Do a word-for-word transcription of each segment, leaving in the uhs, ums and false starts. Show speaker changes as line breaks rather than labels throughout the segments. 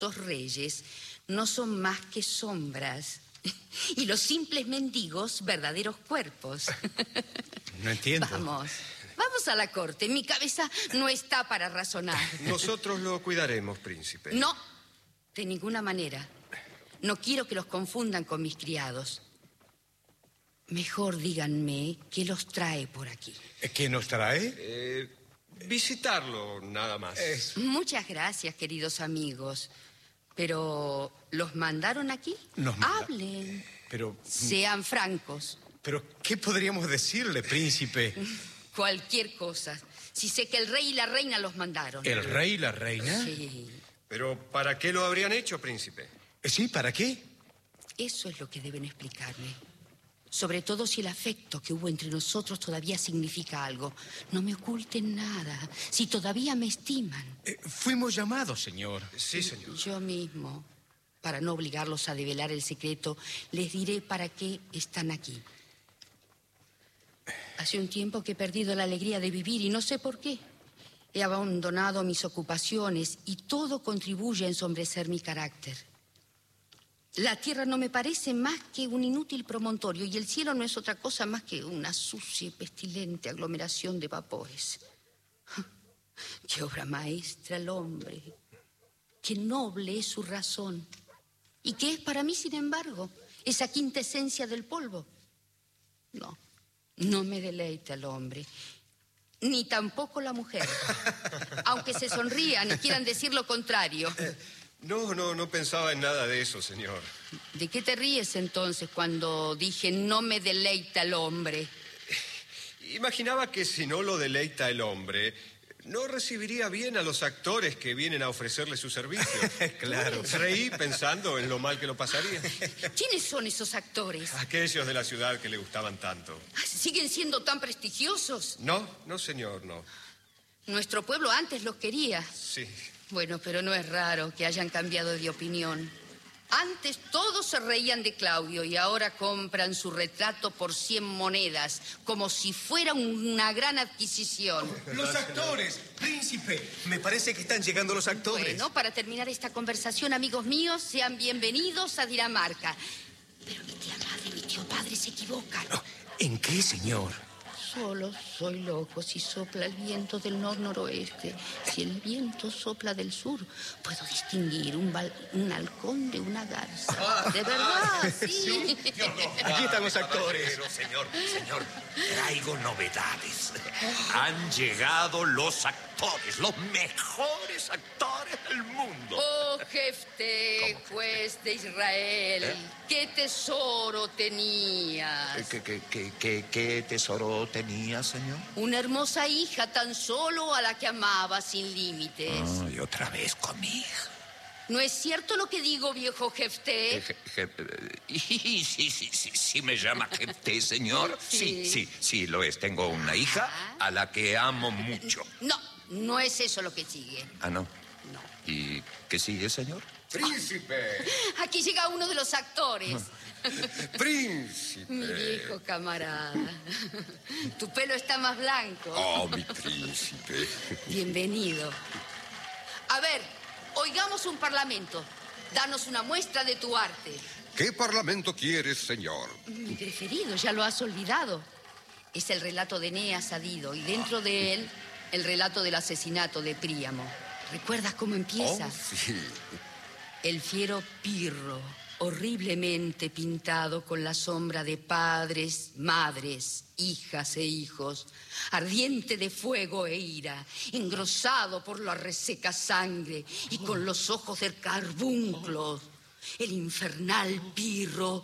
Los reyes no son más que sombras y los simples mendigos verdaderos cuerpos.
No entiendo.
Vamos, vamos a la corte. Mi cabeza no está para razonar.
Nosotros lo cuidaremos, príncipe.
No, de ninguna manera. No quiero que los confundan con mis criados. Mejor díganme qué los trae por aquí.
¿Qué nos trae?
Eh, visitarlo, nada más.
Es...
Muchas gracias, queridos amigos. Pero, ¿los mandaron aquí?
Nos manda...
Hablen.
Pero...
Sean francos.
Pero, ¿qué podríamos decirle, príncipe?
Cualquier cosa. Si sé que el rey y la reina los mandaron.
¿El rey y la reina?
Sí.
Pero, ¿para qué lo habrían hecho, príncipe?
Sí, ¿para qué?
Eso es lo que deben explicarme. Sobre todo si el afecto que hubo entre nosotros todavía significa algo. No me oculten nada, si todavía me estiman.
Eh, fuimos llamados, señor.
Sí, señor.
Yo mismo, para no obligarlos a develar el secreto, les diré para qué están aquí. Hace un tiempo que he perdido la alegría de vivir y no sé por qué. He abandonado mis ocupaciones y todo contribuye a ensombrecer mi carácter. La tierra no me parece más que un inútil promontorio y el cielo no es otra cosa más que una sucia y pestilente aglomeración de vapores. ¡Qué obra maestra el hombre! ¡Qué noble es su razón! ¿Y qué es para mí, sin embargo, esa quinta esencia del polvo? No, no me deleita el hombre, ni tampoco la mujer, aunque se sonrían y quieran decir lo contrario.
No, no, no pensaba en nada de eso, señor.
¿De qué te ríes entonces cuando dije no me deleita el hombre?
Imaginaba que si no lo deleita el hombre, no recibiría bien a los actores que vienen a ofrecerle su servicio.
Claro.
Reí pensando en lo mal que lo pasaría.
¿Quiénes son esos actores?
Aquellos de la ciudad que le gustaban tanto.
¿Siguen siendo tan prestigiosos?
No, no, señor, no.
Nuestro pueblo antes los quería.
Sí.
Bueno, pero no es raro que hayan cambiado de opinión. Antes todos se reían de Claudio y ahora compran su retrato por cien monedas, como si fuera una gran adquisición.
Los actores, príncipe. Me parece que están llegando los actores.
Bueno, para terminar esta conversación, amigos míos, sean bienvenidos a Dinamarca. Pero mi tía madre y mi tío padre se equivocan.
¿En qué, señor?
Solo soy loco si sopla el viento del nor-noroeste. Si el viento sopla del sur, puedo distinguir un, un halcón de una garza. De verdad, sí.
Aquí están los actores.
Pero, señor, señor, traigo novedades. Han llegado los actores, los mejores actores del mundo.
Oh, Jefté, juez de Israel, ¿Eh? ¿Qué tesoro tenías?
¿Qué, qué, qué, qué, qué tesoro tenía, señor?
Una hermosa hija tan solo a la que amaba sin límites.
Oh, y otra vez con mi hija.
¿No es cierto lo que digo, viejo Jefté?
Eh, je, je, eh, sí, sí, sí, sí, sí, me llama Jefté, señor. Sí, sí, sí, sí, lo es. Tengo una hija ah. a la que amo mucho.
No, no es eso lo que sigue.
Ah, ¿no?
No.
¿Y qué sigue, señor?
¡Príncipe!
Aquí llega uno de los actores.
¡Príncipe!
Mi viejo camarada. Tu pelo está más blanco.
Oh, mi príncipe.
Bienvenido. A ver, oigamos un parlamento. Danos una muestra de tu arte.
¿Qué parlamento quieres, señor?
Mi preferido, ya lo has olvidado. Es el relato de Eneas a Dido y dentro de él el relato del asesinato de Príamo. ¿Recuerdas cómo empieza?
Oh, sí.
El fiero Pirro, horriblemente pintado con la sombra de padres, madres, hijas e hijos, ardiente de fuego e ira, engrosado por la reseca sangre y con los ojos de carbunclos. El infernal Pirro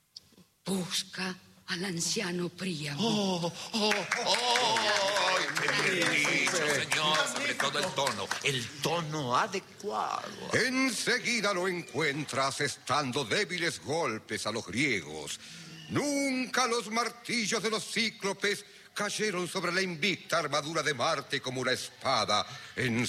busca al anciano Príamo.
¡Oh, oh, oh! ¡Qué bien dicho, señor! Sobre todo el tono, el tono adecuado.
Enseguida lo encuentras estando débiles golpes a los griegos. Nunca los martillos de los cíclopes cayeron sobre la invicta armadura de Marte como una espada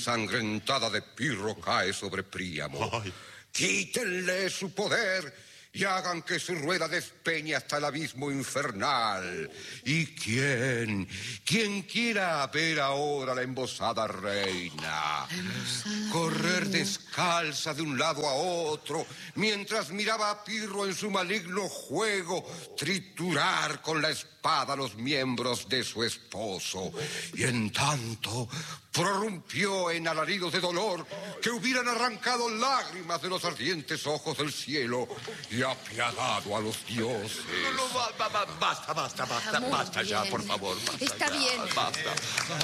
ensangrentada de Pirro cae sobre Príamo. Ay. Quítenle su poder y hagan que su rueda despeñe hasta el abismo infernal. ¿Y quién? ¿Quién quiera ver ahora la embosada reina?
Embosada
Correr
reina.
descalza de un lado a otro, mientras miraba a Pirro en su maligno juego triturar con la espada los miembros de su esposo. Y en tanto prorrumpió en alaridos de dolor que hubieran arrancado lágrimas de los ardientes ojos del cielo y apiadado a los dioses.
No, no, ba- ba- ba- basta, basta, basta,
Muy
basta ya,
bien.
por favor. Basta
Está
ya,
bien.
Basta.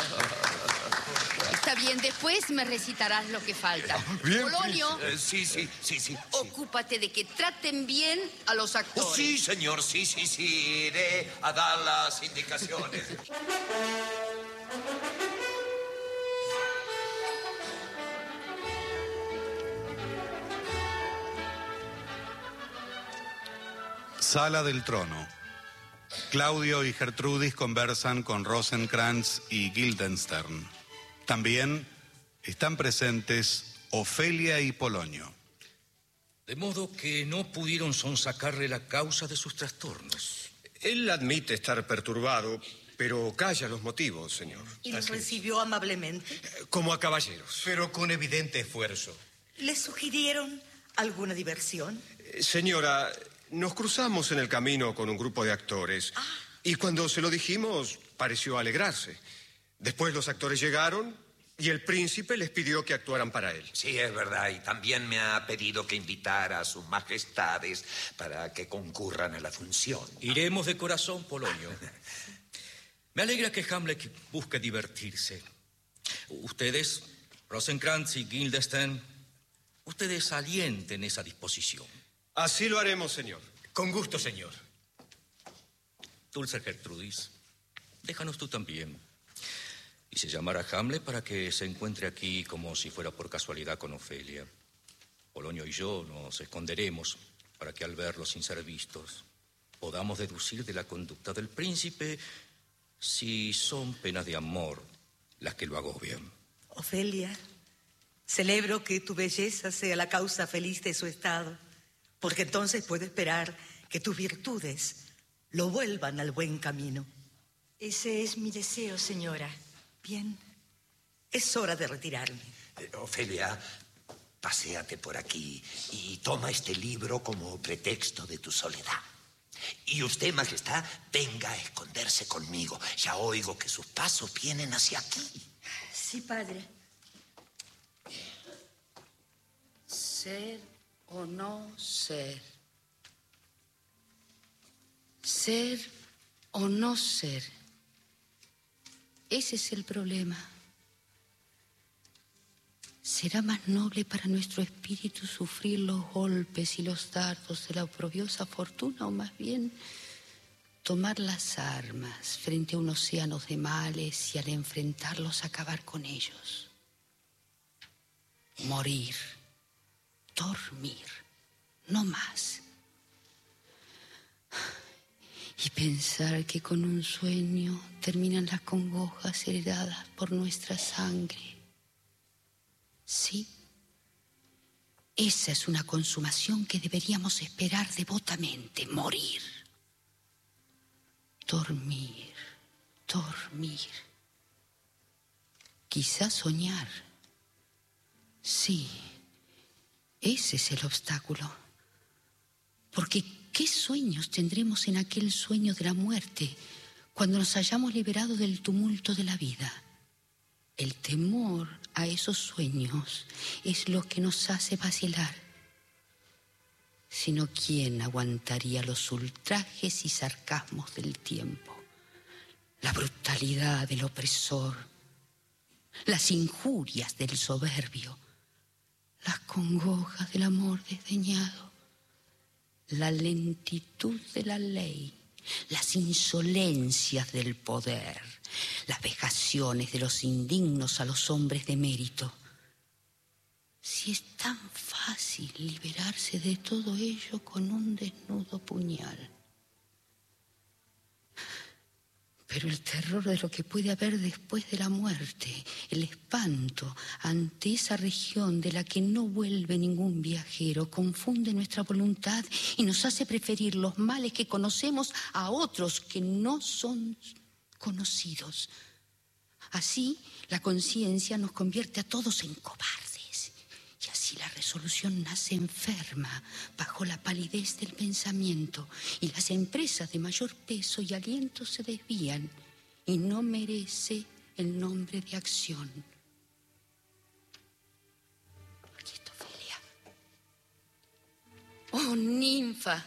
Está bien, después me recitarás lo que falta.
Bien,
Polonio,
Eh, sí, sí, sí, sí. sí.
ocúpate de que traten bien a los
Oh,
actores.
sí, señor, sí, sí, sí. Iré a dar las indicaciones.
Sala del trono. Claudio y Gertrudis conversan con Rosenkrantz y Guildenstern. También están presentes Ofelia y Polonio.
De modo que no pudieron sonsacarle la causa de sus trastornos.
Él admite estar perturbado, pero calla los motivos, señor.
¿Y los recibió amablemente?
Como a caballeros.
Pero con evidente esfuerzo.
¿Le sugirieron alguna diversión?
Eh, Señora, nos cruzamos en el camino con un grupo de actores y cuando se lo dijimos pareció alegrarse. Después los actores llegaron y el príncipe les pidió que actuaran para él.
Sí, es verdad. Y también me ha pedido que invitara a sus majestades para que concurran a la función.
Iremos de corazón, Polonio. Me alegra que Hamlet busque divertirse. Ustedes, Rosenkrantz y Guildenstern, ustedes alienten esa disposición.
Así lo haremos, señor.
Con gusto, señor.
Dulce Gertrudis, déjanos tú también. Hice llamar a Hamlet para que se encuentre aquí como si fuera por casualidad con Ofelia. Polonio y yo nos esconderemos para que al verlos sin ser vistos podamos deducir de la conducta del príncipe si son penas de amor las que lo agobian.
Ofelia, celebro que tu belleza sea la causa feliz de su estado, porque entonces puedo esperar que tus virtudes lo vuelvan al buen camino.
Ese es mi deseo, señora.
Bien, es hora de retirarme.
Eh, Ofelia, paséate por aquí y toma este libro como pretexto de tu soledad. Y usted, majestad, venga a esconderse conmigo. Ya oigo que sus pasos vienen hacia aquí.
Sí, padre.
Ser o no ser. Ser o no ser. Ese es el problema. ¿Será más noble para nuestro espíritu sufrir los golpes y los dardos de la oprobiosa fortuna o más bien tomar las armas frente a un océano de males y al enfrentarlos acabar con ellos? Morir, dormir, no más. Y pensar que con un sueño terminan las congojas heredadas por nuestra sangre. Sí, esa es una consumación que deberíamos esperar devotamente, morir. Dormir, dormir. Quizás soñar. Sí, ese es el obstáculo. Porque ¿qué sueños tendremos en aquel sueño de la muerte cuando nos hayamos liberado del tumulto de la vida? El temor a esos sueños es lo que nos hace vacilar. Sino ¿quién aguantaría los ultrajes y sarcasmos del tiempo? La brutalidad del opresor, las injurias del soberbio, las congojas del amor desdeñado, la lentitud de la ley, las insolencias del poder, las vejaciones de los indignos a los hombres de mérito. Si es tan fácil liberarse de todo ello con un desnudo puñal. Pero el terror de lo que puede haber después de la muerte, el espanto ante esa región de la que no vuelve ningún viajero, confunde nuestra voluntad y nos hace preferir los males que conocemos a otros que no son conocidos. Así, la conciencia nos convierte a todos en cobardes. Y así la resolución nace enferma, bajo la palidez del pensamiento, y las empresas de mayor peso y aliento se desvían, y no merece el nombre de acción. Aquí está Ofelia. Oh, ninfa,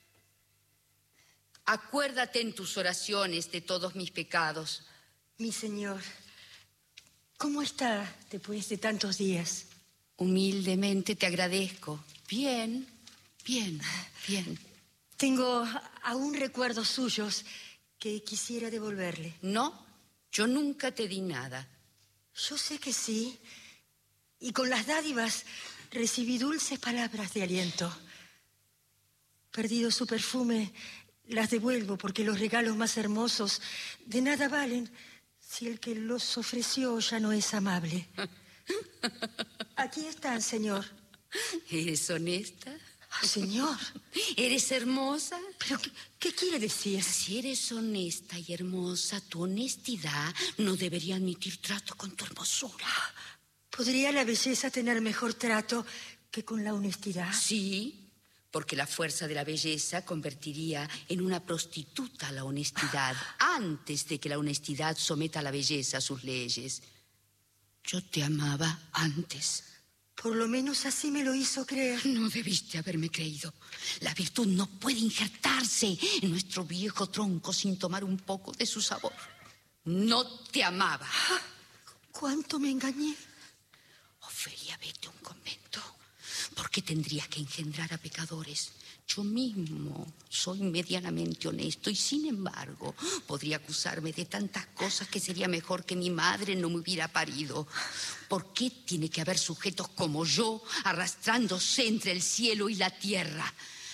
acuérdate en tus oraciones de todos mis pecados.
Mi señor, ¿cómo está después de tantos días?
Humildemente te agradezco. Bien, bien, bien.
Tengo aún recuerdos suyos que quisiera devolverle.
No, yo nunca te di nada.
Yo sé que sí. Y con las dádivas recibí dulces palabras de aliento. Perdido su perfume, las devuelvo porque los regalos más hermosos de nada valen si el que los ofreció ya no es amable. Aquí están, señor.
¿Eres honesta?
Señor.
¿Eres hermosa?
¿Pero qué, qué quiere decir?
Si eres honesta y hermosa, tu honestidad no debería admitir trato con tu hermosura.
¿Podría la belleza tener mejor trato que con la honestidad?
Sí, porque la fuerza de la belleza convertiría en una prostituta a la honestidad antes de que la honestidad someta a la belleza a sus leyes. Yo te amaba antes.
Por lo menos así me lo hizo creer.
No debiste haberme creído. La virtud no puede injertarse en nuestro viejo tronco sin tomar un poco de su sabor. No te amaba.
¿Cuánto me engañé?
Ofelia, vete a un convento. ¿Por qué tendrías que engendrar a pecadores? Yo mismo soy medianamente honesto y, sin embargo, podría acusarme de tantas cosas que sería mejor que mi madre no me hubiera parido. ¿Por qué tiene que haber sujetos como yo arrastrándose entre el cielo y la tierra?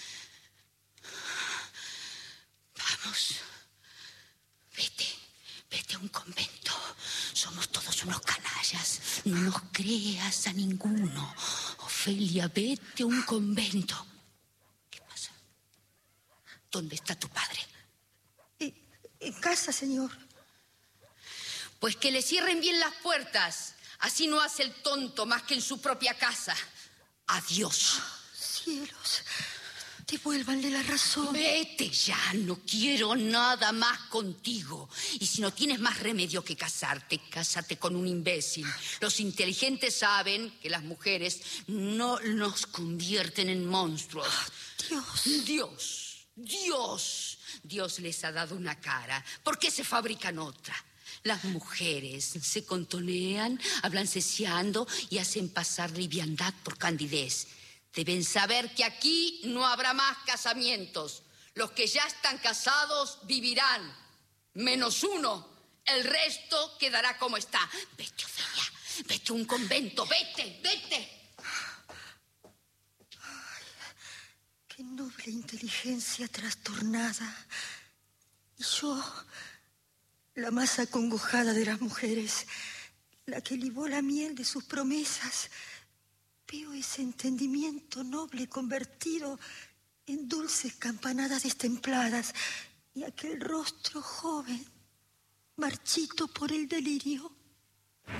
Vamos, vete, vete a un convento. Somos todos unos canallas. No nos creas a ninguno. Ofelia, vete a un convento. ¿Dónde está tu padre?
En, en casa, señor.
Pues que le cierren bien las puertas. Así no hace el tonto más que en su propia casa. Adiós.
Cielos, devuélvanle la razón.
Vete ya, no quiero nada más contigo. Y si no tienes más remedio que casarte, cásate con un imbécil. Los inteligentes saben que las mujeres no nos convierten en monstruos.
Dios.
Dios. Dios, Dios les ha dado una cara. ¿Por qué se fabrican otra? Las mujeres se contonean, hablan ceceando y hacen pasar liviandad por candidez. Deben saber que aquí no habrá más casamientos. Los que ya están casados vivirán, menos uno. El resto quedará como está. Vete, Ofelia, vete a un convento, vete, vete.
Qué noble inteligencia trastornada. Y yo, la más acongojada de las mujeres, la que libó la miel de sus promesas, veo ese entendimiento noble convertido en dulces campanadas destempladas y aquel rostro joven, marchito por el delirio.